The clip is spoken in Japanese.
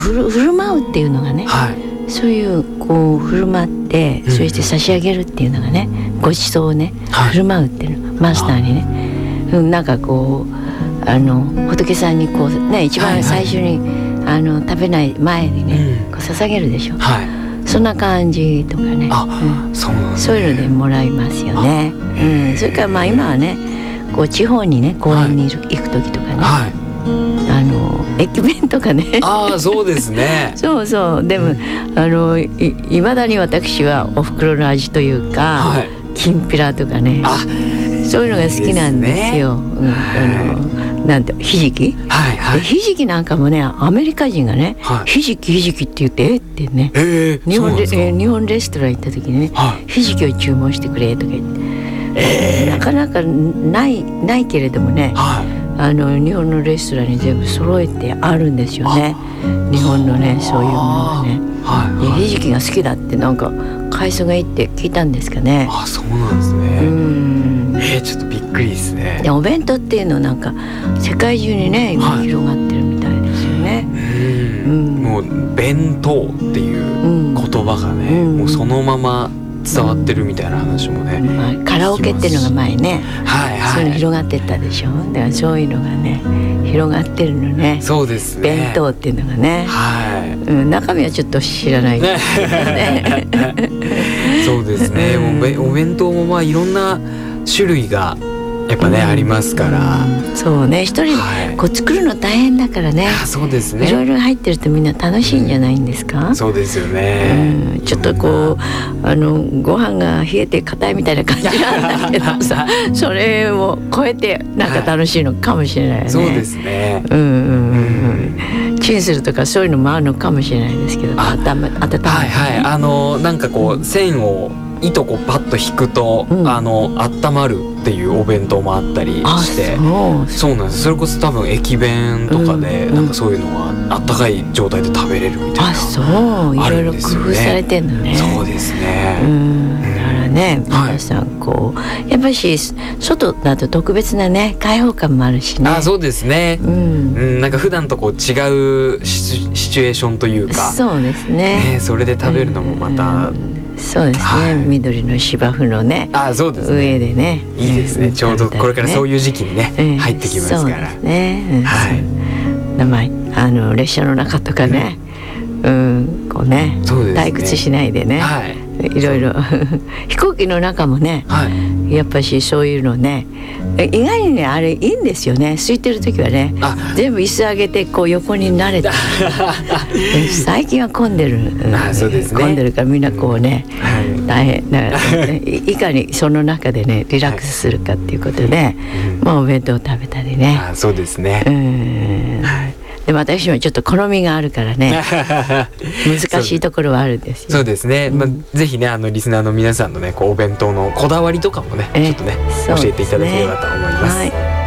振る舞うっていうのがね、 はい、 そういうこう振る舞って、そして差し上げるっていうのがね、ご馳走をね、振る舞うっていうのマスターにね、なんかこう仏さんにこうね、一番最初に、食べない前にね、こう捧げるでしょ、そんな感じとかね、そういうのでもらいますよね。それからまあ今はね、こう地方にね、公園に行く時とかね、駅弁とかね、 そうですねそうそう。でもいまだに私はお袋の味というか、きんぴらとかね、そういうのが好きなんですよ。なんてひじき、ひじきなんかもね、アメリカ人がね、ひじきって言ってってね、日本レストラン行った時にね、ひじきを注文してくれとか言って、なかなかないけれどもね、日本のレストランに全部揃えてあるんですよね、日本のね、そういうものがね。ひじきが好きだってなんか海藻がいいって聞いたんですかね。 そうなんですね。ちょっとびっくりですね。 お弁当っていうのなんか世界中にね、今広がってるみたいですよね。 もう弁当っていう言葉がね、もうそのまま伝わってるみたいな話もね、 カラオケっていうのが前ね、そういうの広がってったでしょ。だからそういうのがね、広がってるのね。 そうですね。 弁当っていうのがね、中身はちょっと知らないですけどね。 そうですね。お弁当もまあいろんな種類がやっぱね、ありますから。 そうね、一人こう作るの大変だからね。 そうですね。 いろいろ入ってるとみんな楽しいんじゃないんですか。 そうですよね。 ちょっとこうご飯が冷えて硬いみたいな感じなんだけどさ、それを超えてなんか楽しいのかもしれないよね。 そうですね。 チンするとかそういうのもあるのかもしれないですけど、温めて、 なんかこう線を糸こうパッと引くと、温まるっていうお弁当もあったりして、そうなんです。それこそ多分駅弁とかで、なんかそういうのはあったかい状態で食べれるみたいな。 いろいろ工夫されてんのね。 そうですね。 だからね、皆さんこうやっぱり外だと特別なね、開放感もあるしね。 そうですね。なんか普段とこう違うシチュエーションというか。そうですね。それで食べるのもまた。 そうですね、緑の芝生のね、 そうですね、 上でね、 いいですね。ちょうどこれからそういう時期にね、入ってきますから。そうですね。列車の中とかね、こうね、退屈しないでね、いろいろ飛行機の中もね、やっぱしそういうのね、意外にね、あれいいんですよね。空いてる時はね、全部椅子上げてこう横に慣れて最近は混んでる、混んでるからみんなこうね、大変だからいかにその中でねリラックスするかっていうことで、お弁当を食べたりね。 そうですね。 でも私もちょっと好みがあるからね難しいところはあるんですよ。 そうですね。ぜひね、リスナーの皆さんのね、こうお弁当のこだわりとかもね、ちょっとね教えていただければと思います。